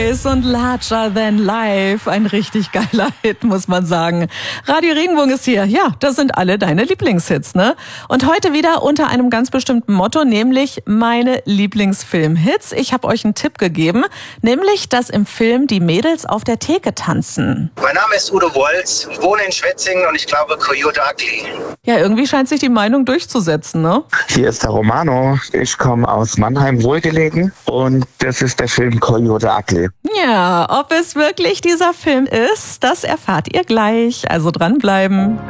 Und Larger Than Life, ein richtig geiler Hit, muss man sagen. Radio Regenbogen ist hier. Ja, das sind alle deine Lieblingshits, ne? Und heute wieder unter einem ganz bestimmten Motto, nämlich meine Lieblingsfilmhits. Ich habe euch einen Tipp gegeben, nämlich, dass im Film die Mädels auf der Theke tanzen. Mein Name ist Udo Wolz, wohne in Schwetzingen und ich glaube Coyote Ugly. Ja, irgendwie scheint sich die Meinung durchzusetzen, ne? Hier ist der Romano. Ich komme aus Mannheim, wohlgelegen, und das ist der Film Coyote Ugly. Ja, ob es wirklich dieser Film ist, das erfahrt ihr gleich. Also dranbleiben.